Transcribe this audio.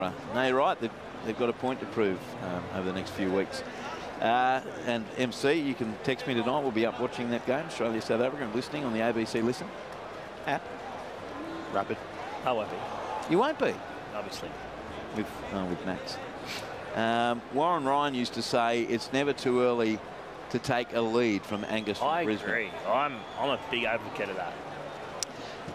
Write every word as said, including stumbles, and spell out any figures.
No, you're right. They've, they've got a point to prove um, over the next few weeks. Uh, and M C, you can text me tonight. We'll be up watching that game, Australia, South Africa, and listening on the A B C Listen app. Rapid. I won't be. You won't be? Obviously. With, uh, with Max. Um, Warren Ryan used to say it's never too early to take a lead from Angus from I Brisbane. agree. I'm, I'm a big advocate of that.